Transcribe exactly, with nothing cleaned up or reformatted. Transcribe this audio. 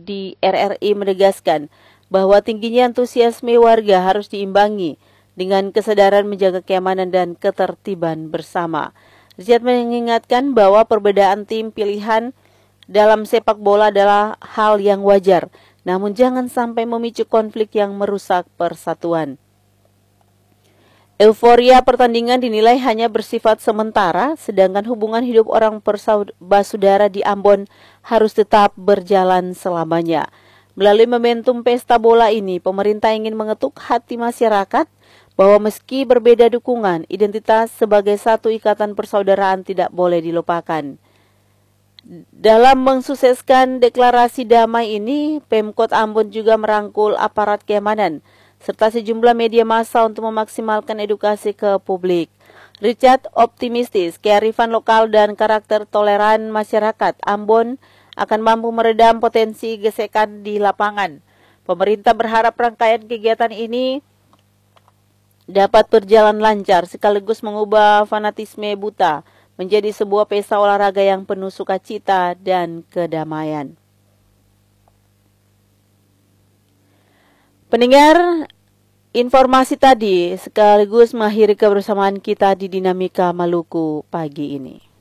di R R I menegaskan bahwa tingginya antusiasme warga harus diimbangi dengan kesadaran menjaga keamanan dan ketertiban bersama. Richard mengingatkan bahwa perbedaan tim pilihan dalam sepak bola adalah hal yang wajar, namun jangan sampai memicu konflik yang merusak persatuan. Euforia pertandingan dinilai hanya bersifat sementara, sedangkan hubungan hidup orang bersaudara di Ambon harus tetap berjalan selamanya. Melalui momentum pesta bola ini, pemerintah ingin mengetuk hati masyarakat bahwa meski berbeda dukungan, identitas sebagai satu ikatan persaudaraan tidak boleh dilupakan. Dalam mensukseskan deklarasi damai ini, Pemkot Ambon juga merangkul aparat keamanan serta sejumlah media massa untuk memaksimalkan edukasi ke publik. Richard optimistis kearifan lokal dan karakter toleran masyarakat Ambon akan mampu meredam potensi gesekan di lapangan. Pemerintah berharap rangkaian kegiatan ini dapat berjalan lancar sekaligus mengubah fanatisme buta menjadi sebuah pesta olahraga yang penuh sukacita dan kedamaian. Pendengar, informasi tadi sekaligus mengakhiri kebersamaan kita di Dinamika Maluku pagi ini.